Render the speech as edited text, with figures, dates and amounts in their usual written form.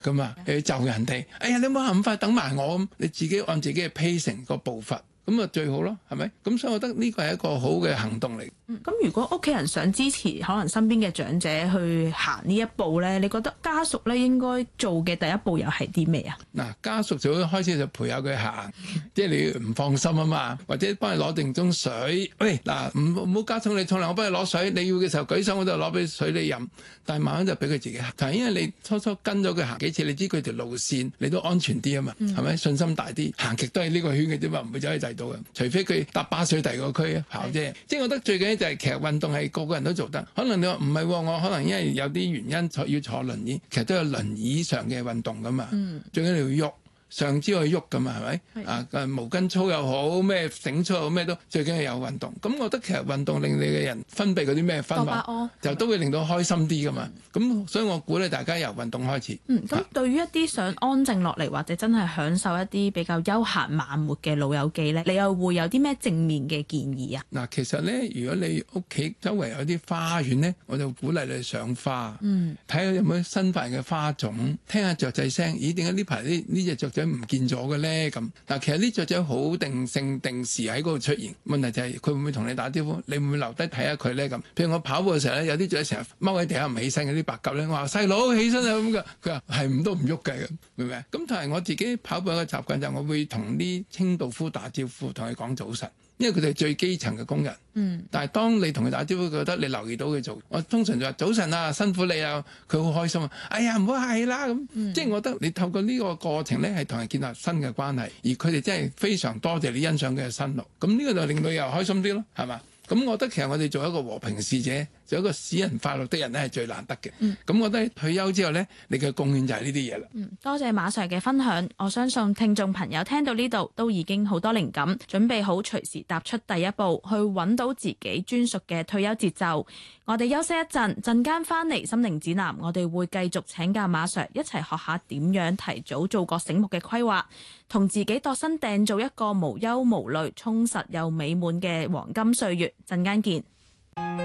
咁啊，又要就人哋，哎呀你唔好行咁快，等埋我咁，你自己按自己嘅 pacing 個步伐。咁啊最好咯，係咪？咁所以我覺得呢個係一個好嘅行動嚟。 咁如果屋企人想支持可能身邊嘅長者去行呢一步咧，你覺得家屬咧應該做嘅第一步又係啲咩啊？ 嗱，家屬就會開始就陪下佢行，即係你唔放心啊嘛，或者幫你攞定樽水。喂，嗱，唔好加重你沖涼，我幫你攞水。你要嘅時候舉手，我就攞俾水你飲。但係慢慢就俾佢自己行。但係因為你初初跟咗佢行幾次，你知佢條路線，你都安全啲啊嘛，係咪？信心大啲，行極都係呢個圈嘅啫嘛，唔會走去第度嘅。除非佢搭巴士去第二個區跑啫。即係我覺得最緊要就係其實運動係個個人都做得。可能你話唔係喎，我可能因為有啲原因要坐輪椅，其實都有輪椅上嘅運動噶嘛。最緊要喐。上肢去喐㗎嘛，係咪？啊，毛巾操又好，咩繩操又好，咩都最緊要有運動。咁我覺得其實運動令你嘅人分泌嗰啲咩分泌，就都會令到開心啲㗎嘛。咁所以我鼓勵大家由運動開始。 咁對於一啲想安靜落嚟或者真係享受一啲比較休閒慢活嘅老友記咧，你又會有啲咩正面嘅建議啊？ 嗱，其實咧，如果你屋企周圍有啲花園咧，我就鼓勵你上花，睇下有冇新發現嘅花種，聽下雀仔聲。咦，點解呢排呢隻雀仔唔見咗嘅咧？咁嗱，其實呢雀仔好定性定時喺嗰度出現，問題就係佢會唔會同你打招呼？你會唔會留低睇下佢咧？咁譬如我跑步嘅時候咧，有啲雀仔成日踎喺地下唔起身嘅啲白鴿咧，我話細佬起身啊咁嘅，佢話係唔都唔喐嘅，明唔明？咁同埋我自己跑步嘅習慣就係我會同啲清道夫打招呼，同佢講早晨。因為佢哋係最基層嘅工人，但係當你同佢打招呼，覺得你留意到佢做，我通常就話早晨啊，辛苦你啊，佢好開心啊，哎呀唔好客氣啦咁，即係我覺得你透過呢個過程咧，係同人建立新嘅關係，而佢哋真係非常多謝你欣賞佢嘅辛勞，咁呢個就令到又開心啲咯，係嘛？咁我覺得其實我哋做一個和平使者，做一個使人快樂的人咧，係最難得嘅。咁我覺得退休之後咧，你嘅貢獻就係呢啲嘢啦。 多謝馬 Sir 嘅分享，我相信聽眾朋友聽到呢度都已經好多靈感，準備好隨時踏出第一步，去揾到自己專屬嘅退休節奏。我哋休息一陣間翻嚟心靈指南，我哋會繼續請教馬 Sir 一齊學下點樣提早做個醒目嘅規劃，同自己度身訂造一個無憂無慮、充實又美滿嘅黃金歲月。陣間見。